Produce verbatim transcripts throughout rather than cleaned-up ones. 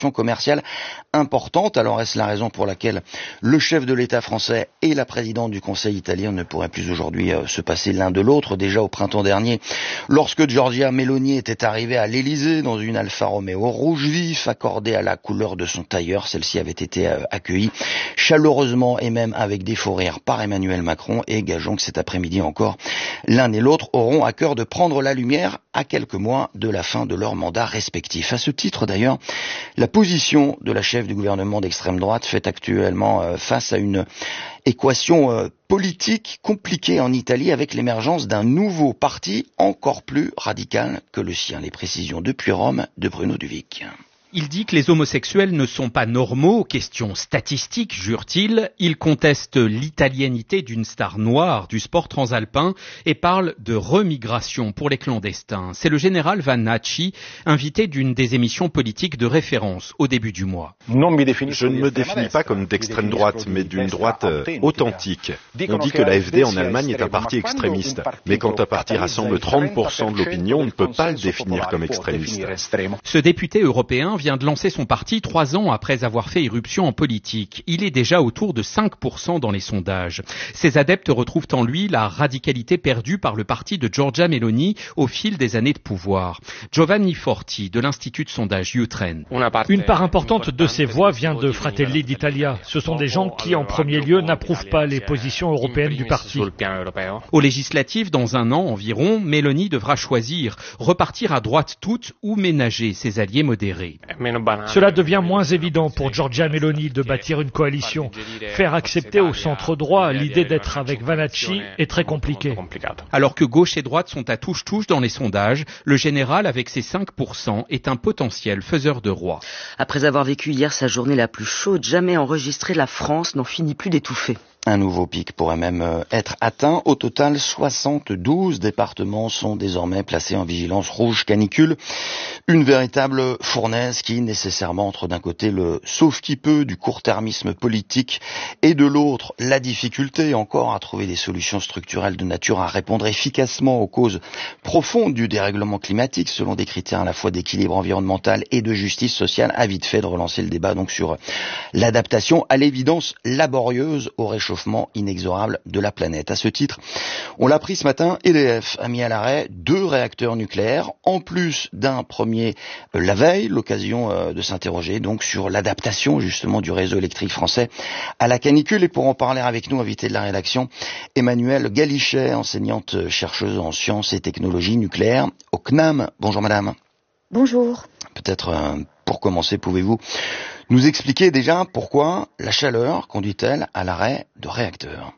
commerciale importante. Alors est-ce la raison pour laquelle le chef de l'État français et la présidente du Conseil italien ne pourraient plus aujourd'hui euh, se passer l'un de l'autre? Déjà au printemps dernier, lorsque Giorgia Meloni était arrivée à l'Élysée dans une Alfa Romeo rouge vif accordée à la couleur de son tailleur, celle-ci avait été euh, accueillie chaleureusement et même avec des faux rires par Emmanuel Macron, et gageons que cet après-midi encore, l'un et l'autre auront à cœur de prendre la lumière à quelques mois de la fin de leur mandat respectif. À ce titre d'ailleurs, la position de la chef du gouvernement d'extrême droite fait actuellement euh, face à une équation euh, politique compliquée en Italie avec l'émergence d'un nouveau parti encore plus radical que le sien. Les précisions depuis Rome de Bruno Duvic. Il dit que les homosexuels ne sont pas normaux, question statistique, jure-t-il. Il conteste l'italianité d'une star noire du sport transalpin et parle de remigration pour les clandestins. C'est le général Vannacci, invité d'une des émissions politiques de référence au début du mois. Je ne me définis pas comme d'extrême droite, mais d'une droite authentique. On dit que l'A F D en Allemagne est un parti extrémiste, mais quand un parti rassemble trente pour cent de l'opinion, on ne peut pas le définir comme extrémiste. Ce député européen vient de lancer son parti trois ans après avoir fait irruption en politique. Il est déjà autour de cinq pour cent dans les sondages. Ses adeptes retrouvent en lui la radicalité perdue par le parti de Giorgia Meloni au fil des années de pouvoir. Giovanni Forti, de l'Institut de sondage Utrend. Une part importante de ces voix vient de Fratelli d'Italia. Ce sont des gens qui, en premier lieu, n'approuvent pas les positions européennes du parti. Aux législatives, dans un an environ, Meloni devra choisir, repartir à droite toute ou ménager ses alliés modérés. Cela devient moins évident pour Giorgia Meloni de bâtir une coalition. Faire accepter au centre droit l'idée d'être avec Vannacci est très compliqué. Alors que gauche et droite sont à touche-touche dans les sondages, le général, avec ses cinq pour cent, est un potentiel faiseur de roi. Après avoir vécu hier sa journée la plus chaude jamais enregistrée, la France n'en finit plus d'étouffer. Un nouveau pic pourrait même être atteint. Au total, soixante-douze départements sont désormais placés en vigilance rouge canicule. Une véritable fournaise qui nécessairement entre d'un côté le sauve-qui-peut du court-termisme politique et de l'autre la difficulté encore à trouver des solutions structurelles de nature à répondre efficacement aux causes profondes du dérèglement climatique selon des critères à la fois d'équilibre environnemental et de justice sociale, a vite fait de relancer le débat donc sur l'adaptation à l'évidence laborieuse au réchauffement inexorable de la planète. À ce titre, on l'a appris ce matin, E D F a mis à l'arrêt deux réacteurs nucléaires, en plus d'un premier euh, la veille, l'occasion euh, de s'interroger donc sur l'adaptation justement du réseau électrique français à la canicule. Et pour en parler avec nous, invité de la rédaction, Emmanuelle Galichet, enseignante chercheuse en sciences et technologies nucléaires au C N A M. Bonjour madame. Bonjour. Peut-être euh, pour commencer, pouvez-vous nous expliquer déjà pourquoi la chaleur conduit-elle à l'arrêt de réacteurs?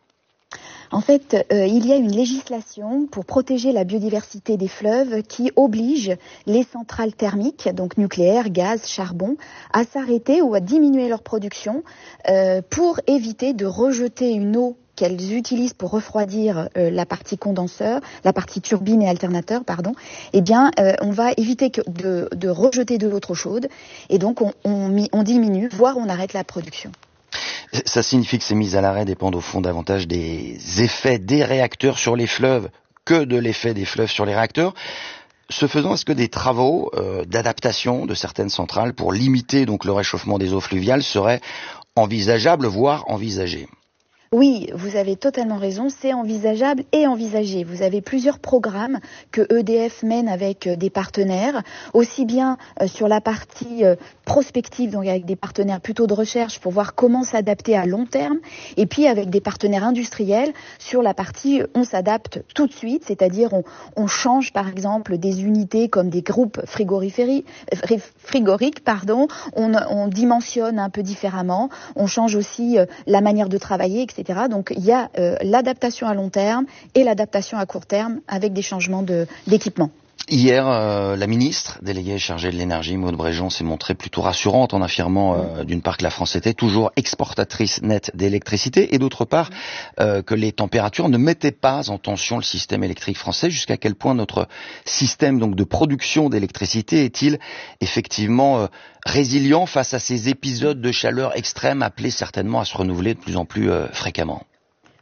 En fait, euh, il y a une législation pour protéger la biodiversité des fleuves qui oblige les centrales thermiques, donc nucléaires, gaz, charbon, à s'arrêter ou à diminuer leur production euh, pour éviter de rejeter une eau qu'elles utilisent pour refroidir euh, la partie condenseur, la partie turbine et alternateur, pardon, eh bien, euh, on va éviter que de, de rejeter de l'eau trop chaude et donc on, on, on diminue, voire on arrête la production. Ça signifie que ces mises à l'arrêt dépendent au fond davantage des effets des réacteurs sur les fleuves que de l'effet des fleuves sur les réacteurs. Ce faisant, est-ce que des travaux euh, d'adaptation de certaines centrales pour limiter donc le réchauffement des eaux fluviales seraient envisageables, voire envisagés? Oui, vous avez totalement raison, c'est envisageable et envisagé. Vous avez plusieurs programmes que E D F mène avec des partenaires, aussi bien sur la partie prospective, donc avec des partenaires plutôt de recherche pour voir comment s'adapter à long terme, et puis avec des partenaires industriels sur la partie on s'adapte tout de suite, c'est-à-dire on, on change par exemple des unités comme des groupes frigorifiques, pardon, on, on dimensionne un peu différemment, on change aussi la manière de travailler, et cetera. Donc il y a euh, l'adaptation à long terme et l'adaptation à court terme avec des changements de, d'équipement. Hier, euh, la ministre déléguée chargée de l'énergie, Maud Bréjon, s'est montrée plutôt rassurante en affirmant euh, d'une part que la France était toujours exportatrice nette d'électricité et d'autre part euh, que les températures ne mettaient pas en tension le système électrique français. Jusqu'à quel point notre système donc de production d'électricité est-il effectivement euh, résilient face à ces épisodes de chaleur extrême appelés certainement à se renouveler de plus en plus euh, fréquemment?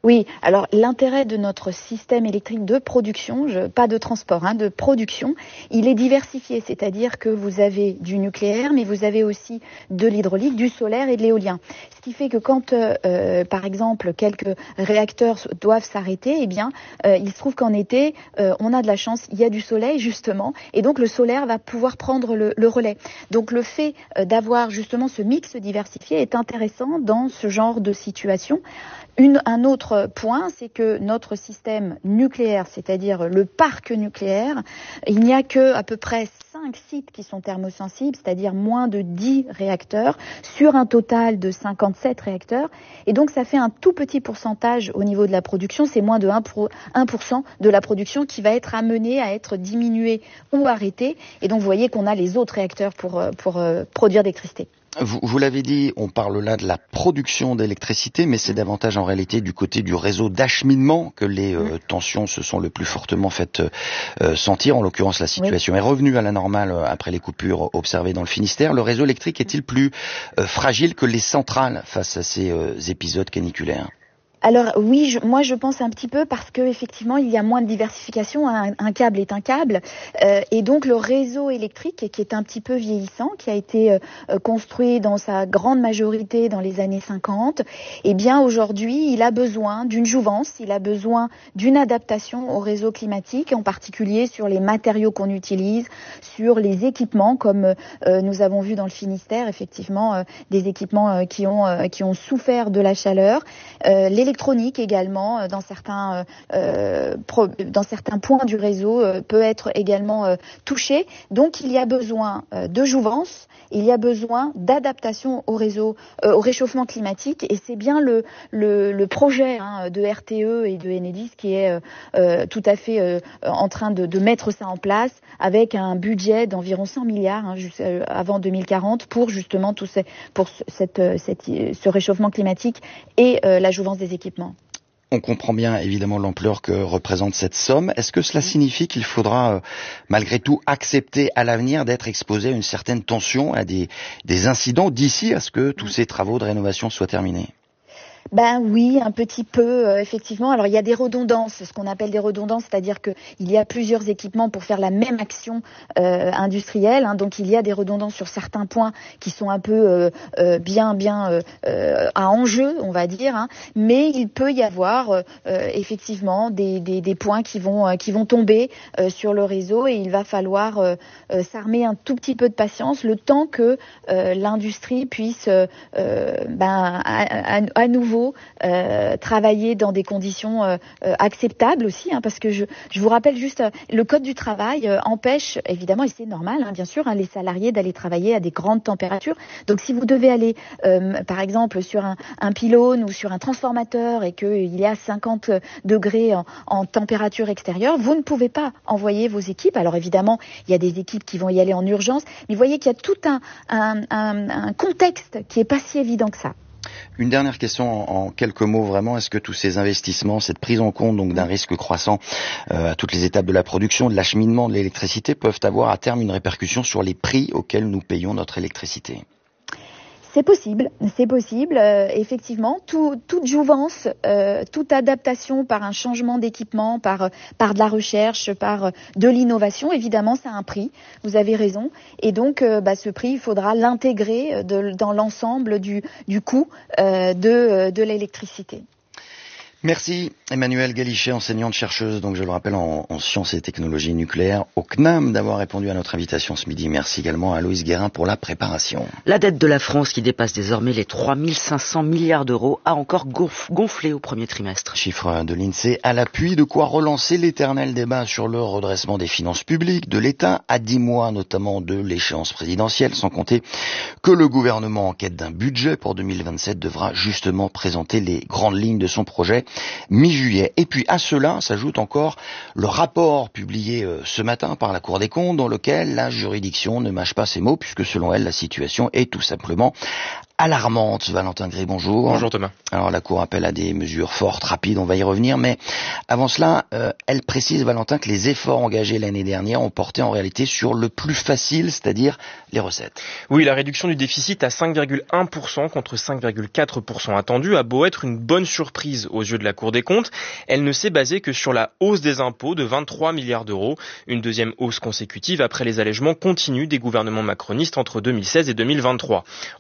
Oui, alors l'intérêt de notre système électrique de production, je, pas de transport, hein, de production, il est diversifié, c'est-à-dire que vous avez du nucléaire, mais vous avez aussi de l'hydraulique, du solaire et de l'éolien. Ce qui fait que quand, euh, par exemple, quelques réacteurs doivent s'arrêter, eh bien, euh, il se trouve qu'en été, euh, on a de la chance, il y a du soleil justement, et donc le solaire va pouvoir prendre le, le relais. Donc le fait d'avoir justement ce mix diversifié est intéressant dans ce genre de situation. Une, un autre point, c'est que notre système nucléaire, c'est-à-dire le parc nucléaire, il n'y a que à peu près cinq sites qui sont thermosensibles, c'est-à-dire moins de dix réacteurs, sur un total de cinquante-sept réacteurs. Et donc, ça fait un tout petit pourcentage au niveau de la production. C'est moins de un pour cent de la production qui va être amenée à être diminuée ou arrêtée. Et donc, vous voyez qu'on a les autres réacteurs pour, pour euh, produire d'électricité. Vous, vous l'avez dit, on parle là de la production d'électricité, mais c'est davantage en réalité du côté du réseau d'acheminement que les euh, tensions se sont le plus fortement faites euh, sentir. En l'occurrence, la situation oui. est revenue à la normale après les coupures observées dans le Finistère. Le réseau électrique est-il plus euh, fragile que les centrales face à ces euh, épisodes caniculaires ? Alors oui, je, moi je pense un petit peu parce que effectivement il y a moins de diversification. Un, un câble est un câble, euh, et donc le réseau électrique qui est un petit peu vieillissant, qui a été euh, construit dans sa grande majorité dans les années cinquante, eh bien aujourd'hui il a besoin d'une jouvence, il a besoin d'une adaptation au réseau climatique, en particulier sur les matériaux qu'on utilise, sur les équipements, comme euh, nous avons vu dans le Finistère, effectivement euh, des équipements euh, qui ont euh, qui ont souffert de la chaleur. Euh, L'électronique également, dans certains, euh, pro, dans certains points du réseau, euh, peut être également euh, touché. Donc il y a besoin euh, de jouvence, il y a besoin d'adaptation au réseau, euh, au réchauffement climatique. Et c'est bien le, le, le projet hein, de R T E et de Enedis qui est euh, euh, tout à fait euh, en train de, de mettre ça en place, avec un budget d'environ cent milliards hein, juste, euh, avant deux mille quarante pour justement tout ces, pour cette, cette, ce réchauffement climatique et euh, la jouvence des équipements. On comprend bien évidemment l'ampleur que représente cette somme. Est-ce que cela signifie qu'il faudra euh, malgré tout accepter à l'avenir d'être exposé à une certaine tension, à des, des incidents d'ici à ce que tous ces travaux de rénovation soient terminés ? Ben oui, un petit peu, euh, effectivement. Alors il y a des redondances, ce qu'on appelle des redondances, c'est-à-dire que il y a plusieurs équipements pour faire la même action euh, industrielle. Hein, donc il y a des redondances sur certains points qui sont un peu euh, euh, bien, bien euh, euh, à enjeu, on va dire. Hein, mais il peut y avoir euh, effectivement des, des, des points qui vont euh, qui vont tomber euh, sur le réseau et il va falloir euh, euh, s'armer un tout petit peu de patience, le temps que euh, l'industrie puisse euh, ben à, à, à nouveau Euh, travailler dans des conditions euh, euh, acceptables aussi, hein, parce que je, je vous rappelle juste, euh, le code du travail euh, empêche, évidemment, et c'est normal, hein, bien sûr, hein, les salariés d'aller travailler à des grandes températures. Donc si vous devez aller, euh, par exemple, sur un, un pylône ou sur un transformateur et qu'il y a cinquante degrés en, en température extérieure, vous ne pouvez pas envoyer vos équipes. Alors évidemment, il y a des équipes qui vont y aller en urgence, mais vous voyez qu'il y a tout un, un, un, un contexte qui est pas si évident que ça. Une dernière question en, en quelques mots vraiment. Est-ce que tous ces investissements, cette prise en compte donc d'un risque croissant euh, à toutes les étapes de la production, de l'acheminement de l'électricité peuvent avoir à terme une répercussion sur les prix auxquels nous payons notre électricité ? C'est possible, c'est possible. Euh, effectivement, tout, toute jouvence, euh, toute adaptation par un changement d'équipement, par par de la recherche, par de l'innovation, évidemment, ça a un prix. Vous avez raison. Et donc, euh, bah, ce prix, il faudra l'intégrer de, dans l'ensemble du du coût euh, de de l'électricité. Merci Emmanuelle Galichet, enseignante chercheuse, donc je le rappelle en, en sciences et technologies nucléaires au C N A M, d'avoir répondu à notre invitation ce midi. Merci également à Loïs Guérin pour la préparation. La dette de la France, qui dépasse désormais les trois mille cinq cents milliards d'euros, a encore gonf- gonflé au premier trimestre. Chiffre de l'INSEE à l'appui, de quoi relancer l'éternel débat sur le redressement des finances publiques de l'État, à dix mois notamment de l'échéance présidentielle, sans compter que le gouvernement en quête d'un budget pour deux mille vingt-sept devra justement présenter les grandes lignes de son projet mi-juillet. Et puis à cela s'ajoute encore le rapport publié euh, ce matin par la Cour des comptes dans lequel la juridiction ne mâche pas ses mots puisque selon elle la situation est tout simplement alarmante. Valentin Gray, bonjour. Bonjour Thomas. Alors la Cour appelle à des mesures fortes, rapides, on va y revenir, mais avant cela, euh, elle précise, Valentin, que les efforts engagés l'année dernière ont porté en réalité sur le plus facile, c'est-à-dire les recettes. Oui, la réduction du déficit à cinq virgule un pour cent contre cinq virgule quatre pour cent attendu a beau être une bonne surprise aux yeux de la Cour des comptes, elle ne s'est basée que sur la hausse des impôts de vingt-trois milliards d'euros, une deuxième hausse consécutive après les allègements continus des gouvernements macronistes entre deux mille seize et deux mille vingt-trois.